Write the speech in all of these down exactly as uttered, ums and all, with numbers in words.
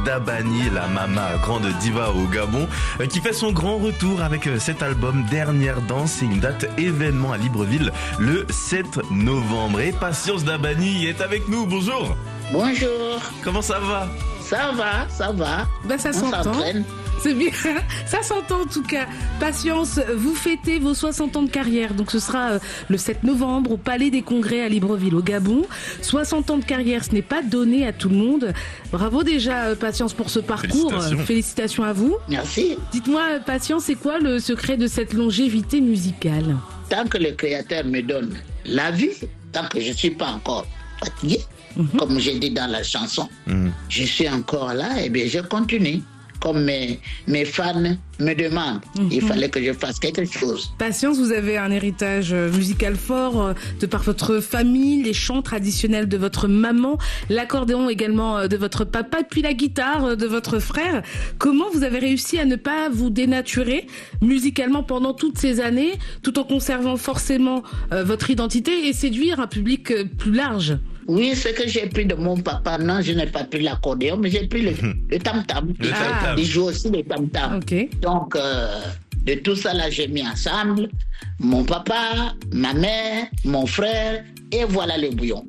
Dabani, la mama grande diva au Gabon, qui fait son grand retour avec cet album Dernière Danse et une date événement à Libreville le sept novembre. Et Patience Dabani est avec nous, bonjour. Bonjour. Comment ça va? Ça va, ça va. Ben ça On s'entend. s'entraîne. C'est bien, ça s'entend en tout cas. Patience, vous fêtez vos soixante ans de carrière, donc ce sera euh, le sept novembre au Palais des Congrès à Libreville au Gabon. soixante ans de carrière, ce n'est pas donné à tout le monde. Bravo déjà euh, Patience pour ce parcours. Félicitations. Félicitations à vous. Merci. Dites-moi euh, Patience, c'est quoi le secret de cette longévité musicale? Tant que le Créateur me donne la vie, tant que je ne suis pas encore fatigué, mm-hmm. comme j'ai dit dans la chanson, mm-hmm. je suis encore là, et bien je continue. Comme mes, mes fans me demandent, mm-hmm. il fallait que je fasse quelque chose. Patience, vous avez un héritage musical fort de par votre famille, les chants traditionnels de votre maman, l'accordéon également de votre papa, puis la guitare de votre frère. Comment vous avez réussi à ne pas vous dénaturer musicalement pendant toutes ces années, tout en conservant forcément euh, votre identité et séduire un public plus large? Oui, ce que j'ai pris de mon papa, non, je n'ai pas pris l'accordéon, mais j'ai pris le, le tam-tam. Le ah. tam-tam. Il joue aussi le tam-tam. Okay. Donc, euh, de tout ça, là, j'ai mis ensemble mon papa, ma mère, mon frère, et voilà le bouillon.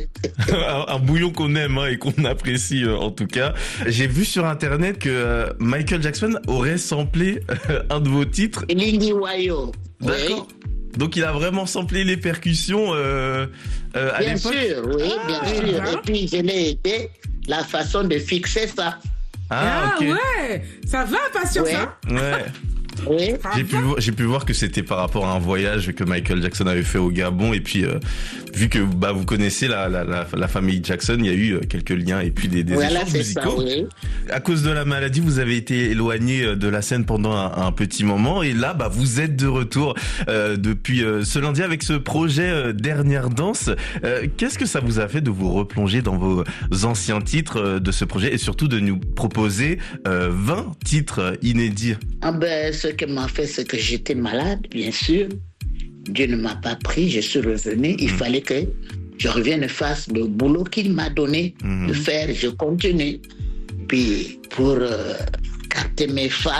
un, un bouillon qu'on aime hein, et qu'on apprécie euh, en tout cas. J'ai vu sur internet que euh, Michael Jackson aurait samplé euh, un de vos titres. Lindy Wayo. D'accord. Oui. Donc il a vraiment samplé les percussions euh, euh, à bien l'époque. Bien sûr, oui, ah, bien sûr. Hein? Et puis je l'ai aidé la façon de fixer ça. Ah, ah okay. Ouais, ça va, Patience, ouais. hein? Ouais. Oui. J'ai pu, j'ai pu voir que c'était par rapport à un voyage que Michael Jackson avait fait au Gabon et puis euh, vu que bah vous connaissez la, la, la, la famille Jackson, il y a eu quelques liens et puis des, des voilà, échanges musicaux. Ça, oui. À cause de la maladie, vous avez été éloigné de la scène pendant un, un petit moment et là bah vous êtes de retour euh, depuis euh, ce lundi avec ce projet euh, Dernière Danse. Euh, qu'est-ce que ça vous a fait de vous replonger dans vos anciens titres euh, de ce projet et surtout de nous proposer euh, vingt titres inédits? Ah ben, ce qui m'a fait, c'est que j'étais malade, bien sûr. Dieu ne m'a pas pris, je suis revenu. Il mmh. fallait que je revienne faire le boulot qu'il m'a donné mmh. de faire. Je continue. Puis, pour euh, capter mes fans,